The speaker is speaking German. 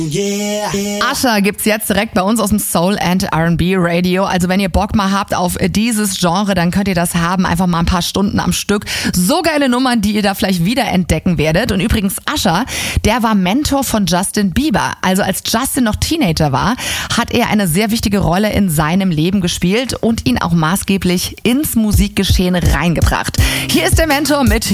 Usher gibt's jetzt direkt bei uns aus dem Soul and R&B Radio. Also wenn ihr Bock mal habt auf dieses Genre, dann könnt ihr das haben. Einfach mal ein paar Stunden am Stück. So geile Nummern, die ihr da vielleicht wiederentdecken werdet. Und übrigens Usher, der war Mentor von Justin Bieber. Also als Justin noch Teenager war, hat er eine sehr wichtige Rolle in seinem Leben gespielt und ihn auch maßgeblich ins Musikgeschehen reingebracht. Hier ist der Mentor mit